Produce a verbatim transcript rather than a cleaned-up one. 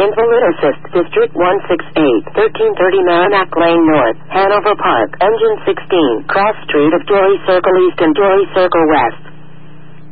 Invalid Assist, District one sixty-eight, thirteen thirty Merrimack Lane North, Hanover Park, Engine sixteen, Cross Street of Joy Circle East and Joy Circle West.